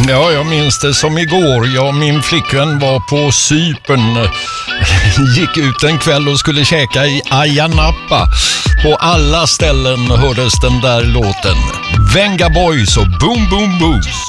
Ja, jag minns det som igår. Jag och min flickvän var på Cypern. Gick ut en kväll och skulle käka i Ayia Napa. På alla ställen hördes den där låten. Venga Boys och Boom Boom Boom.